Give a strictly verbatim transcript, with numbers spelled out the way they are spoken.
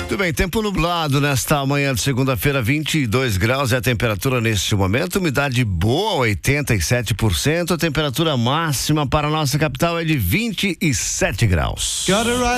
Muito bem, tempo nublado nesta manhã de segunda-feira, vinte e dois graus é a temperatura neste momento, umidade boa, oitenta e sete por cento, a temperatura máxima para a nossa capital é de vinte e sete graus.